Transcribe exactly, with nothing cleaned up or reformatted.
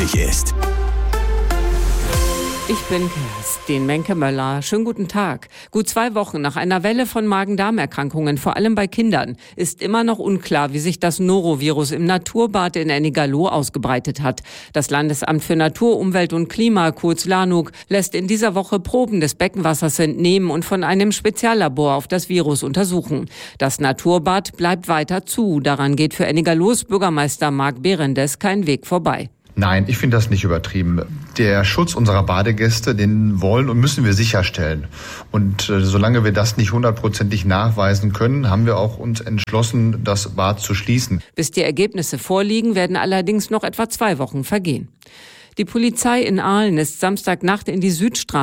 möglich ist. Ich bin Kerstin Menke-Möller. Schönen guten Tag. Gut zwei Wochen nach einer Welle von Magen-Darm-Erkrankungen, vor allem bei Kindern, ist immer noch unklar, wie sich das Norovirus im Naturbad in Ennigerloh ausgebreitet hat. Das Landesamt für Natur, Umwelt und Klima, kurz LANUG, lässt in dieser Woche Proben des Beckenwassers entnehmen und von einem Speziallabor auf das Virus untersuchen. Das Naturbad bleibt weiter zu. Daran geht für Ennigerlohs Bürgermeister Marc Berendes kein Weg vorbei. Nein, ich finde das nicht übertrieben. Der Schutz unserer Badegäste, den wollen und müssen wir sicherstellen. Und äh, solange wir das nicht hundertprozentig nachweisen können, haben wir auch uns entschlossen, das Bad zu schließen. Bis die Ergebnisse vorliegen, werden allerdings noch etwa zwei Wochen vergehen. Die Polizei in Aalen ist Samstagnacht in die Südstraße